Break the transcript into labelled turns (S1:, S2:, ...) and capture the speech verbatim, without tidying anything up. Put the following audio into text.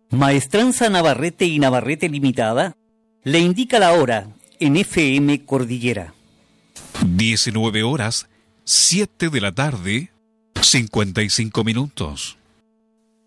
S1: Maestranza Navarrete y Navarrete Limitada le indica la hora en F M Cordillera.
S2: diecinueve horas, siete de la tarde, cincuenta y cinco minutos.